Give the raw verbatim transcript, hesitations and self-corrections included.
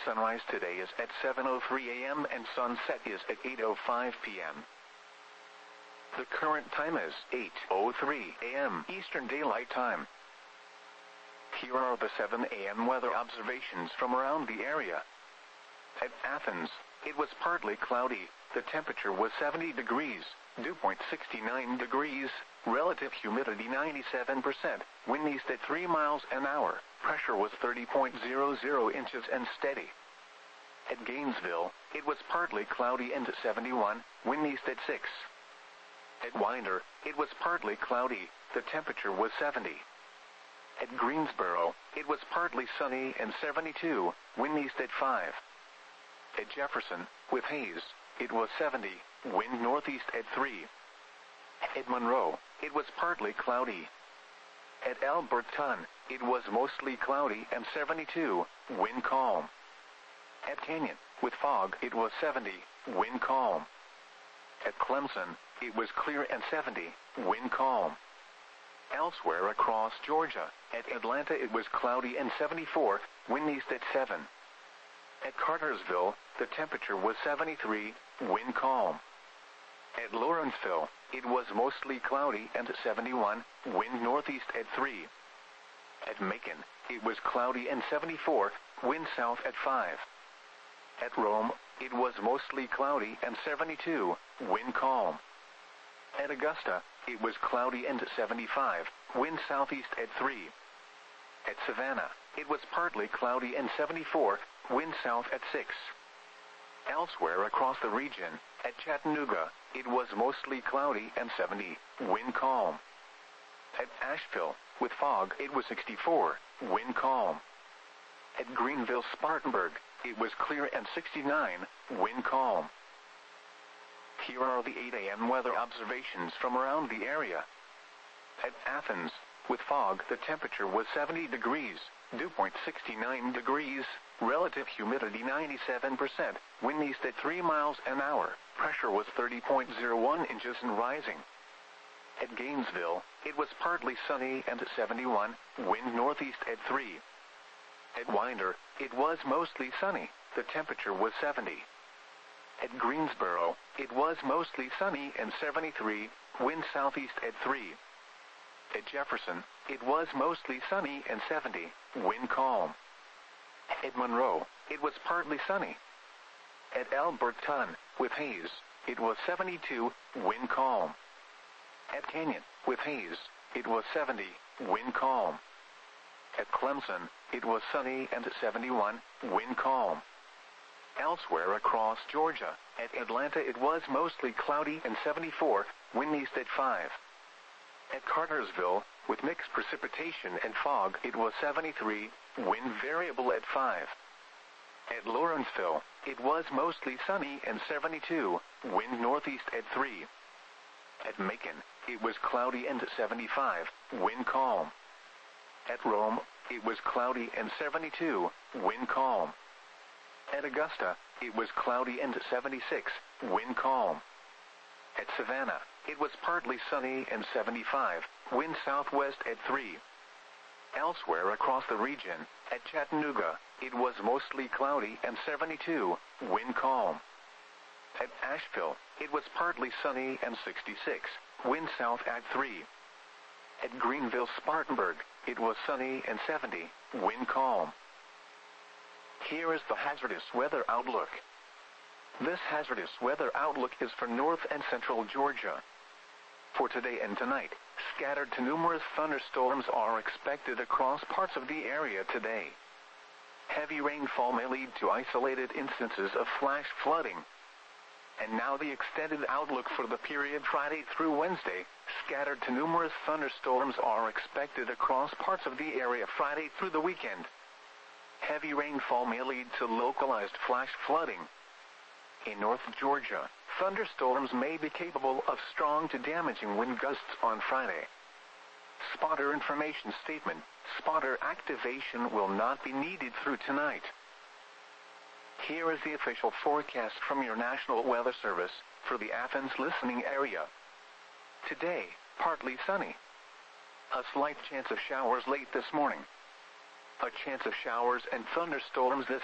sunrise today is at seven oh three a m and sunset is at eight oh five p m The current time is eight oh three a m Eastern Daylight Time. Here are the seven a m weather observations from around the area. At Athens, it was partly cloudy. The temperature was seventy degrees, dew point sixty-nine degrees, relative humidity ninety-seven percent, wind east at three miles an hour, pressure was thirty point zero zero inches and steady. At Gainesville, it was partly cloudy and seventy-one, wind east at six. At Winder, it was partly cloudy, the temperature was seventy. At Greensboro, it was partly sunny and seventy-two, wind east at five. At Jefferson, with haze, it was seventy, wind northeast at three. At Monroe, it was partly cloudy. At Alberton, it was mostly cloudy and seventy-two, wind calm. At Canyon, with fog, it was seventy, wind calm. At Clemson, it was clear and seventy, wind calm. Elsewhere across Georgia, at Atlanta it was cloudy and seventy-four, wind east at seven. At Cartersville, the temperature was seventy-three, wind calm. At Lawrenceville, it was mostly cloudy and seventy-one, wind northeast at three. At Macon, it was cloudy and seventy-four, wind south at five. At Rome, it was mostly cloudy and seventy-two, wind calm. At Augusta, it was cloudy and seventy-five, wind southeast at three. At Savannah, it was partly cloudy and seventy-four, wind south at six. Elsewhere across the region, at Chattanooga, it was mostly cloudy and seventy, wind calm. At Asheville, with fog, it was sixty-four, wind calm. At Greenville-Spartanburg, it was clear and sixty-nine, wind calm. Here are the eight a m weather observations from around the area. At Athens, with fog, the temperature was seventy degrees, dew point sixty-nine degrees, relative humidity ninety-seven percent, wind east at three miles an hour, pressure was thirty point zero one inches and rising. At Gainesville, it was partly sunny and seventy-one, wind northeast at three. At Winder, it was mostly sunny, the temperature was seventy. At Greensboro, it was mostly sunny and seventy-three, wind southeast at three. At Jefferson, it was mostly sunny and seventy, wind calm. At Monroe, it was partly sunny. At Alberton, with haze, it was seventy-two, wind calm. At Canyon, with haze, it was seventy, wind calm. At Clemson, it was sunny and seventy-one, wind calm. Elsewhere across Georgia, at Atlanta it was mostly cloudy and seventy-four, wind east at five. At Cartersville, with mixed precipitation and fog, it was seventy-three, wind variable at five. At Lawrenceville, it was mostly sunny and seventy-two, wind northeast at three. At Macon, it was cloudy and seventy-five, wind calm. At Rome, it was cloudy and seventy-two, wind calm. At Augusta, it was cloudy and seventy-six, wind calm. At Savannah, it was partly sunny and seventy-five, wind southwest at three. Elsewhere across the region, at Chattanooga, it was mostly cloudy and seventy-two, wind calm. At Asheville, it was partly sunny and sixty-six, wind south at three. At Greenville-Spartanburg, it was sunny and seventy, wind calm. Here is the hazardous weather outlook. This hazardous weather outlook is for north and central Georgia. For today and tonight, scattered to numerous thunderstorms are expected across parts of the area today. Heavy rainfall may lead to isolated instances of flash flooding. And now the extended outlook for the period Friday through Wednesday, scattered to numerous thunderstorms are expected across parts of the area Friday through the weekend. Heavy rainfall may lead to localized flash flooding. In North Georgia, thunderstorms may be capable of strong to damaging wind gusts on Friday. Spotter information statement: spotter activation will not be needed through tonight. Here is the official forecast from your National Weather Service for the Athens listening area. Today, partly sunny. A slight chance of showers late this morning. A chance of showers and thunderstorms this